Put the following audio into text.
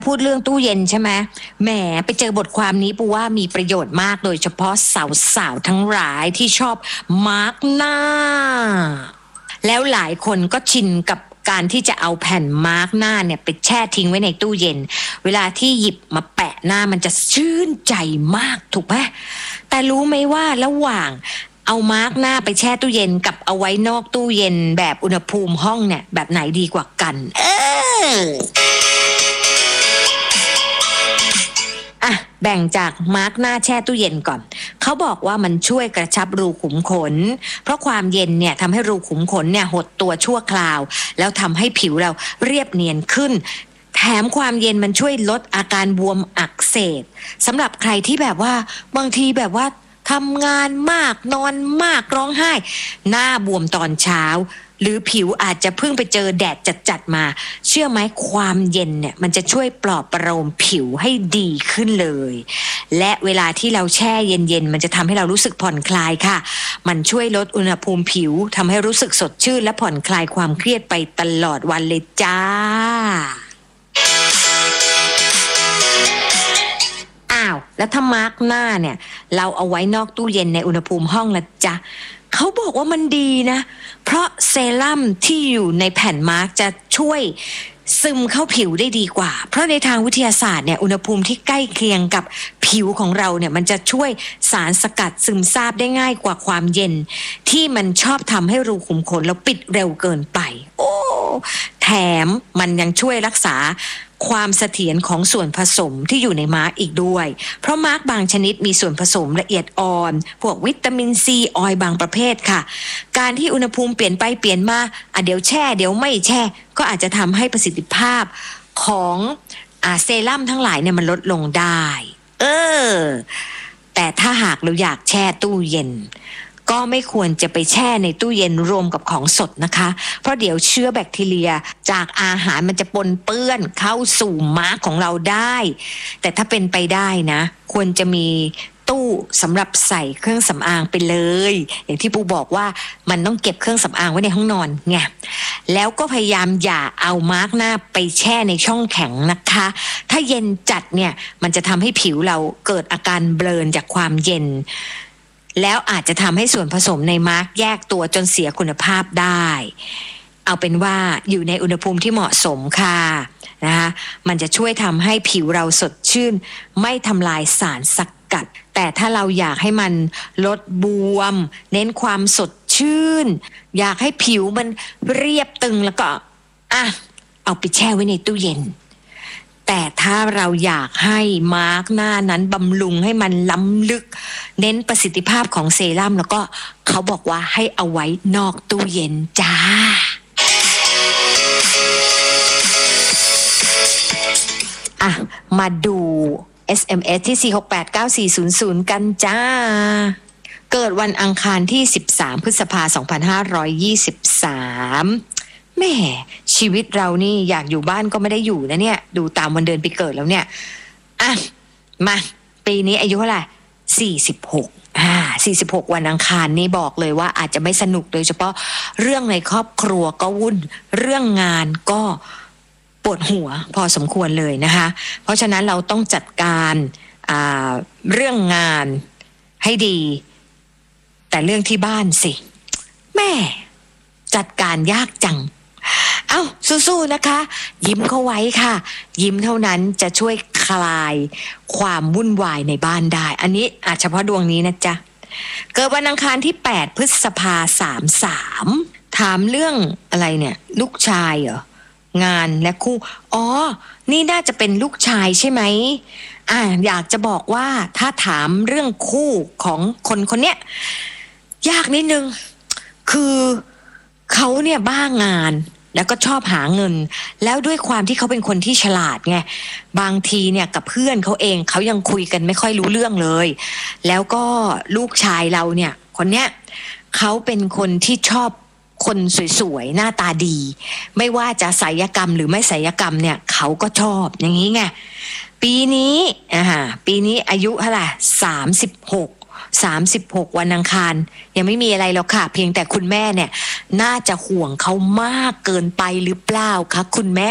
พูดเรื่องตู้เย็นใช่ไหมแหมไปเจอบทความนี้ปูว่ามีประโยชน์มากโดยเฉพาะสาวๆทั้งหลายที่ชอบมาร์กหน้าแล้วหลายคนก็ชินกับการที่จะเอาแผ่นมาร์กหน้าเนี่ยไปแช่ทิ้งไว้ในตู้เย็นเวลาที่หยิบมาแปะหน้ามันจะชื่นใจมากถูกไหมแต่รู้ไหมว่าระหว่างเอามาร์กหน้าไปแช่ตู้เย็นกับเอาไว้นอกตู้เย็นแบบอุณหภูมิห้องเนี่ยแบบไหนดีกว่ากันแบ่งจากมาร์กหน้าแช่ตู้เย็นก่อนเขาบอกว่ามันช่วยกระชับรูขุมขนเพราะความเย็นเนี่ยทำให้รูขุมขนเนี่ยหดตัวชั่วคราวแล้วทำให้ผิวเราเรียบเนียนขึ้นแถมความเย็นมันช่วยลดอาการบวมอักเสบสำหรับใครที่แบบว่าบางทีแบบว่าทำงานมากนอนมากร้องไห้หน้าบวมตอนเช้าหรือผิวอาจจะเพิ่งไปเจอแดดจัดๆมาเชื่อไหมความเย็นเนี่ยมันจะช่วยปลอบประโลมผิวให้ดีขึ้นเลยและเวลาที่เราแช่เย็นๆมันจะทำให้เรารู้สึกผ่อนคลายค่ะมันช่วยลดอุณหภูมิผิวทำให้รู้สึกสดชื่นและผ่อนคลายความเครียดไปตลอดวันเลยจ้าแล้วถ้ามาร์กหน้าเนี่ยเราเอาไว้นอกตู้เย็นในอุณหภูมิห้องละจ๊ะเขาบอกว่ามันดีนะเพราะเซรั่มที่อยู่ในแผ่นมาร์กจะช่วยซึมเข้าผิวได้ดีกว่าเพราะในทางวิทยาศาสตร์เนี่ยอุณหภูมิที่ใกล้เคียงกับผิวของเราเนี่ยมันจะช่วยสารสกัดซึมซาบได้ง่ายกว่าความเย็นที่มันชอบทำให้รูขุมขนเราปิดเร็วเกินไปแถมมันยังช่วยรักษาความเสถียรของส่วนผสมที่อยู่ในมาร์กอีกด้วยเพราะมาร์กบางชนิดมีส่วนผสมละเอียดอ่อนพวกวิตามินซีออยล์บางประเภทค่ะการที่อุณหภูมิเปลี่ยนไปเปลี่ยนมาเดี๋ยวแช่เดี๋ยวไม่แช่ก็อาจจะทำให้ประสิทธิภาพของเซรั่มทั้งหลายเนี่ยมันลดลงได้แต่ถ้าหากเราอยากแช่ตู้เย็นก็ไม่ควรจะไปแช่ในตู้เย็นรวมกับของสดนะคะเพราะเดี๋ยวเชื้อแบคทีเรียจากอาหารมันจะปนเปื้อนเข้าสู่มาร์กของเราได้แต่ถ้าเป็นไปได้นะควรจะมีตู้สำหรับใส่เครื่องสำอางไปเลยอย่างที่ปูบอกว่ามันต้องเก็บเครื่องสำอางไว้ในห้องนอนไงแล้วก็พยายามอย่าเอามาร์กหน้าไปแช่ในช่องแข็งนะคะถ้าเย็นจัดเนี่ยมันจะทำให้ผิวเราเกิดอาการเบลอจากความเย็นแล้วอาจจะทำให้ส่วนผสมในมาร์กแยกตัวจนเสียคุณภาพได้เอาเป็นว่าอยู่ในอุณหภูมิที่เหมาะสมค่ะนะคะมันจะช่วยทำให้ผิวเราสดชื่นไม่ทำลายสารสกัดแต่ถ้าเราอยากให้มันลดบวมเน้นความสดชื่นอยากให้ผิวมันเรียบตึงแล้วก็เอาไปแช่ไว้ในตู้เย็นแต่ถ้าเราอยากให้มาร์กหน้านั้นบำรุงให้มันล้ำลึกเน้นประสิทธิภาพของเซรั่มแล้วก็เขาบอกว่าให้เอาไว้นอกตู้เย็นจ้ามาดู SMS ที่4689400กันจ้าเกิดวันอังคารที่13พฤษภาคม2523แม่ชีวิตเรานี่อยากอยู่บ้านก็ไม่ได้อยู่นะเนี่ยดูตามวันเดือนปีเกิดแล้วเนี่ยมาปีนี้อายุเท่าไหร่46วันอังคารนี่บอกเลยว่าอาจจะไม่สนุกโดยเฉพาะเรื่องในครอบครัวก็วุ่นเรื่องงานก็ปวดหัวพอสมควรเลยนะคะเพราะฉะนั้นเราต้องจัดการเรื่องงานให้ดีแต่เรื่องที่บ้านสิแม่จัดการยากจังสู้ๆนะคะยิ้มเข้าไว้ค่ะยิ้มเท่านั้นจะช่วยคลายความวุ่นวายในบ้านได้อันนี้เฉพาะดวงนี้นะจ๊ะเกิดวันอังคารที่8พฤษภาคม33ถามเรื่องอะไรเนี่ยลูกชายเหรองานและคู่นี่น่าจะเป็นลูกชายใช่ไหมอยากจะบอกว่าถ้าถามเรื่องคู่ของคนเนี้ยยากนิดนึงคือเขาเนี่ยบ้างานแล้วก็ชอบหาเงินแล้วด้วยความที่เขาเป็นคนที่ฉลาดไงบางทีเนี่ยกับเพื่อนเขาเองเขายังคุยกันไม่ค่อยรู้เรื่องเลยแล้วก็ลูกชายเราเนี่ยคนเนี้ยเขาเป็นคนที่ชอบคนสวยๆหน้าตาดีไม่ว่าจะศัลยกรรมหรือไม่ศัลยกรรมเนี่ยเขาก็ชอบอย่างนี้ไงปีนี้อายุเท่าไหร่36วันอังคารยังไม่มีอะไรหรอกค่ะเพียงแต่คุณแม่เนี่ยน่าจะห่วงเขามากเกินไปหรือเปล่าคะคุณแม่